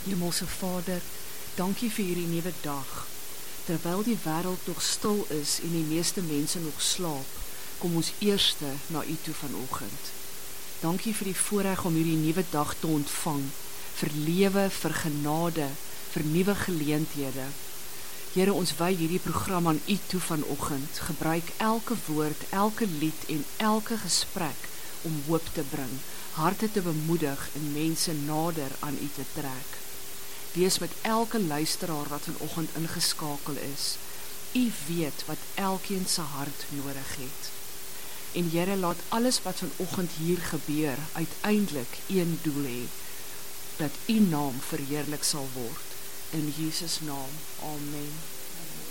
Hemelse Vader, dankie vir hierdie nuwe dag. Terwyl die wêreld nog stil is en die meeste mense nog slaap, kom ons eerste na U toe vanoggend. Dankie vir die voorreg om hierdie nuwe dag te ontvang, vir lewe, vir genade, vir nuwe geleenthede. Here, ons wy hierdie program aan U toe vanoggend. Gebruik elke woord, elke lied en elke gesprek om hoop te bring, harte te bemoedig en mense nader aan U te trek. Wees met elke luisteraar wat vanoggend ingeskakel is. U weet wat elkeen se hart nodig het. En Here, laat alles wat vanoggend hier gebeur uiteindelik een doel hê, dat U naam verheerlik sal word. In Jesus naam, amen.